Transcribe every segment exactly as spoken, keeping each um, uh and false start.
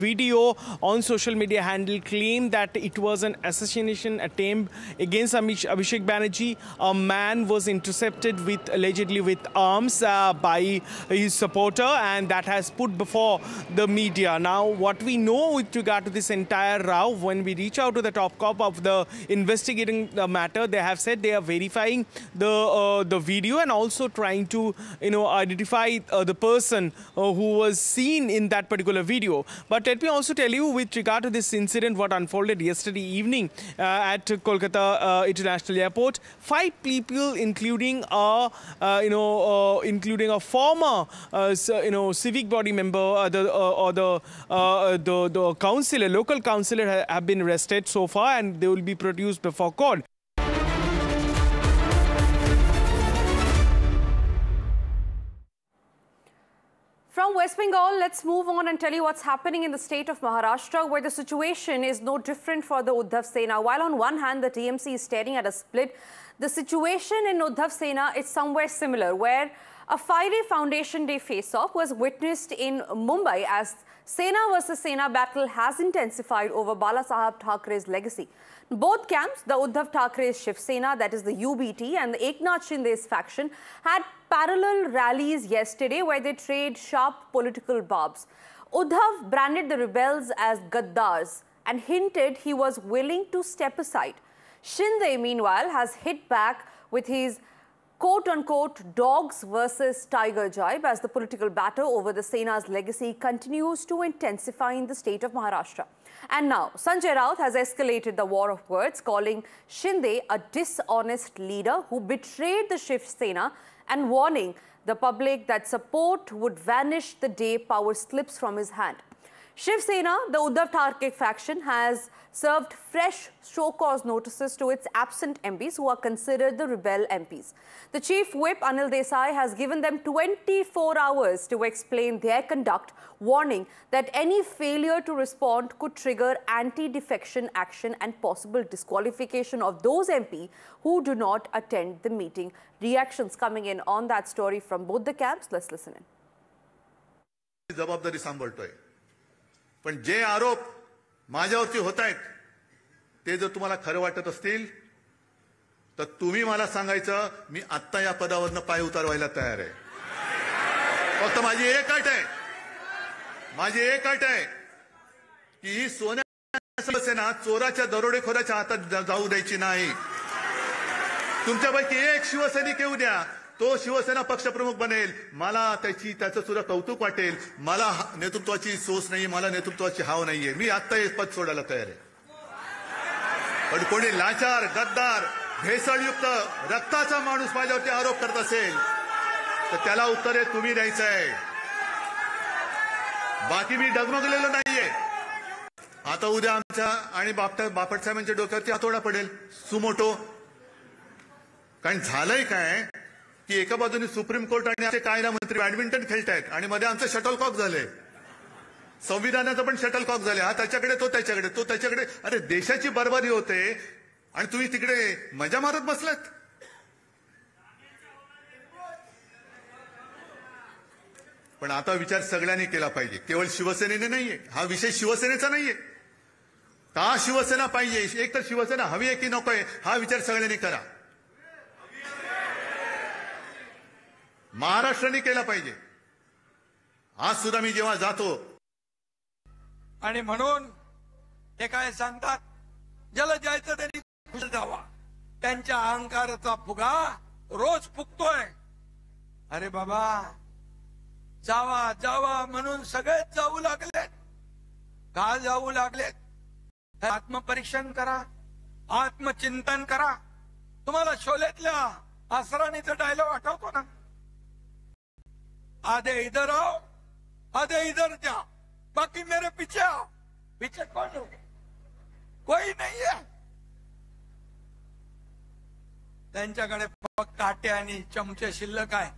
video on social media handle claimed that it was an assassination attempt against Abhishek Banerjee. A man was intercepted with allegedly with arms uh, by his supporter, and that has put before the media. Now, what we know with regard to this entire row, when we reach out to the top cop of the investigating the matter, they have said they are verifying the uh, the video and also trying to you know identify uh, the person uh, who was seen in that particular video. But let me also tell you, with regard to this incident, what unfolded yesterday evening uh, at Kolkata uh, International Airport, five people, including a uh, you know uh, including a former uh, you know civic body member, uh, the uh, or the, uh, the the councillor, local councillor, ha have been arrested so far, and they will be produced before court. From West Bengal, let's move on and tell you what's happening in the state of Maharashtra, where the situation is no different for the Uddhav Sena. While on one hand, the T M C is staring at a split, the situation in Uddhav Sena is somewhere similar, where a fiery Foundation Day face-off was witnessed in Mumbai as Sena versus Sena battle has intensified over Balasaheb Thackeray's legacy. Both camps, the Uddhav Thackeray's Shiv Sena, that is the U B T, and the Eknath Shinde's faction, had parallel rallies yesterday where they trade sharp political barbs. Uddhav branded the rebels as Gaddars and hinted he was willing to step aside. Shinde, meanwhile, has hit back with his quote-unquote dogs versus tiger jibe as the political battle over the Sena's legacy continues to intensify in the state of Maharashtra. And now, Sanjay Raut has escalated the war of words, calling Shinde a dishonest leader who betrayed the Shiv Sena and warning the public that support would vanish the day power slips from his hand. Shiv Sena, the Uddhav Thackeray faction, has served fresh show-cause notices to its absent M Ps who are considered the rebel M Ps. The Chief Whip, Anil Desai, has given them twenty-four hours to explain their conduct, warning that any failure to respond could trigger anti-defection action and possible disqualification of those M P who do not attend the meeting. Reactions coming in on that story from both the camps. Let's listen in. जबाबदारी सांभाळतोय, पण जे आरोप माझ्यावरती होतायत ते जर तुम्हाला खरं वाटत असतील तर तुम्ही मला सांगायचं, मी आत्ता या पदावरनं पाय उतारवायला तयार आहे. फक्त माझी एक अट आहे, माझी एक अट आहे की ही सोन्या ना चोराच्या दरोडेखोराच्या हातात जाऊ द्यायची नाही. तुमच्यापैकी एक शिवसैनिक येऊ द्या, तो शिवसेना पक्षप्रमुख बनेल, मला त्याची त्याचं सुद्धा कौतुक वाटेल. मला नेतृत्वाची सोच नाही, मला नेतृत्वाची हाव नाहीये. मी आत्ता हे पद सोडायला तयार आहे. पण कोणी लाचार, गद्दार, भेसळयुक्त रक्ताचा माणूस माझ्यावरती आरोप करत असेल तर त्याला उत्तर तुम्ही द्यायचं आहे. बाकी मी डगमगलेलो नाहीये. आता उद्या आमच्या आणि बापट साहेबांच्या डोक्यावरती हातोडा पडेल सुमोटो. कारण झालंय काय की एका बाजूने सुप्रीम कोर्ट आणि आमचे कायदा मंत्री बॅडमिंटन खेळतायत आणि मध्ये आमचं शटलकॉक झालंय. संविधानाचं पण शटलकॉक झालंय. हा त्याच्याकडे, तो त्याच्याकडे, तो त्याच्याकडे. अरे देशाची बर्बादी होते आणि तुम्ही तिकडे मजा मारत बसलात. पण आता विचार सगळ्यांनी केला पाहिजे, केवळ शिवसेनेने नाहीये. हा विषय शिवसेनेचा नाहीये. का शिवसेना पाहिजे, एक तर शिवसेना हवी आहे की नकोय, हा विचार सगळ्यांनी करा. महाराष्ट्राने केला पाहिजे. आज सुद्धा मी जेव्हा जातो आणि म्हणून ते काय सांगतात, ज्याला जायचं त्यांनी खुश जावा. त्यांच्या अहंकाराचा फुगा रोज फुगतोय. अरे बाबा, जावा जावा म्हणून सगळेच जाऊ लागलेत. का जाऊ लागलेत? आत्मपरीक्षण करा, आत्मचिंतन करा. तुम्हाला शोलेतल्या आसराणीचा डायलॉग आठवतो ना, आधे इधर आओ, आधे इधर जाओ, बाकी मेरे पीछे आओ. पीछे कौन हो? कोई नहीं है. त्यांच्याकडे फक्त काटे आणि चमचे शिल्लक आहे.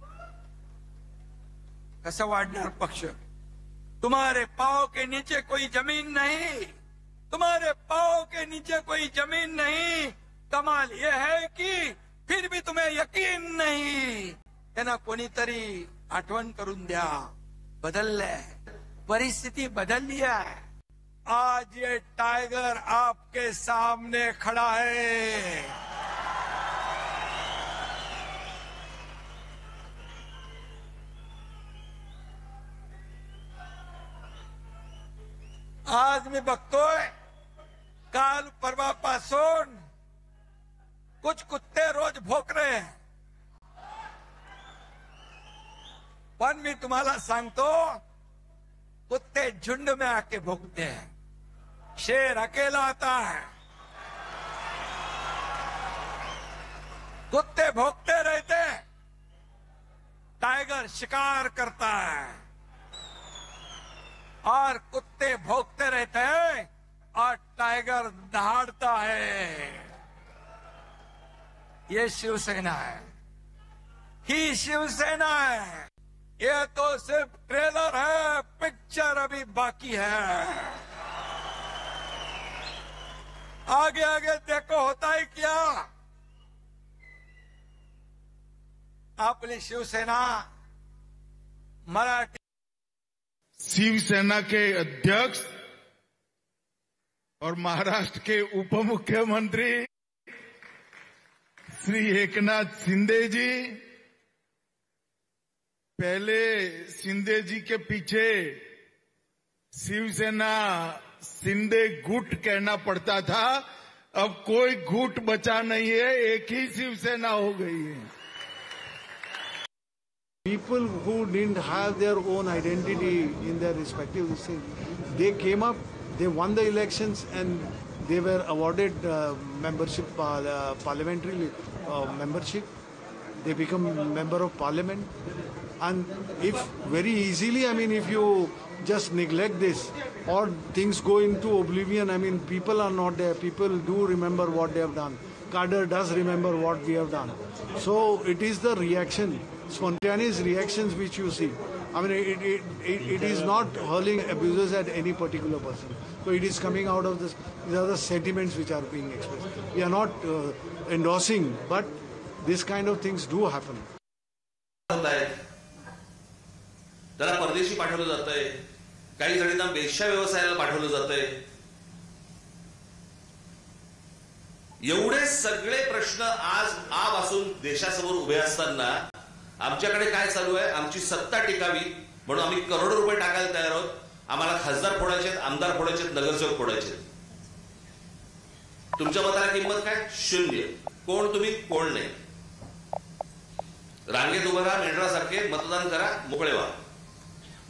कसं वाढणार पक्ष? तुम्हारे पाव के नीचे कोई जमीन नहीं, तुम्हारे पाव के नीचे कोई जमीन नहीं. कमाल ये है कि फिर भी तुम्हें यकीन नहीं. त्यांना कोणीतरी आठवण करून द्या, बदललंय. परिस्थिति बदल लिया है। आज ये टाइगर आपके सामने खड़ा है। आज मी बघतोय काल परवापासून कुछ कुत्ते रोज भोक रहे हैं, पण मी तुम्हाला सांगतो कुत्ते झुंड में आके भोगते हैं, शेर अकेला आता है। कुत्ते भोगते रहते, टाइगर शिकार करता है, और कुत्ते भोगते रहते हैं और टाइगर दहाड़ता है। ये शिवसेना है, ही शिवसेना है। ये तो सिर्फ ट्रेलर है, पिक्चर अभी बाकी है। आगे आगे देखो होता है क्या। आपली शिवसेना मराठी शिवसेना के अध्यक्ष और महाराष्ट्र के उप मुख्यमंत्री श्री एकनाथ शिंदे जी, पहले शिंदे जी के पीछे शिवसेना शिंदे गुट कहना पड़ता था, अब कोई गुट बचा नहीं है, एक ही शिवसेना हो गई है। People who didn't have their own identity in their respective states, they came up, they won the elections, and they were awarded uh, membership, uh, parliamentary uh, membership. They become member of parliament, and if very easily, I mean, if you just neglect this or things go into oblivion, I mean, people are not there. People do remember what they have done. Kader does remember what we have done. So it is the reaction, spontaneous reactions which you see. I mean, it, it, it, it is not hurling abuses at any particular person. So it is coming out of this. These are the sentiments which are being expressed. We are not uh, endorsing, but this kind of things do happen. त्याला परदेशी पाठवलं जातंय, काही जणींना वेश्या व्यवसायाला पाठवलं जातंय। एवढे सगळे प्रश्न आज आपासून देशासमोर उभे असताना आमच्याकडे काय चालू आहे, आमची सत्ता टिकावी म्हणून आम्ही करोडो रुपये टाकायला तयार आहोत। आम्हाला खासदार फोडायचे आहेत, आमदार फोडायचे आहेत, नगरसेवक फोडायचे आहेत। तुमच्या मताला किंमत काय? शून्य। कोण तुम्ही, कोण नाही। रांगेत उभं राहा, मेंढरासारखे मतदान करा, मोकळे व्हा।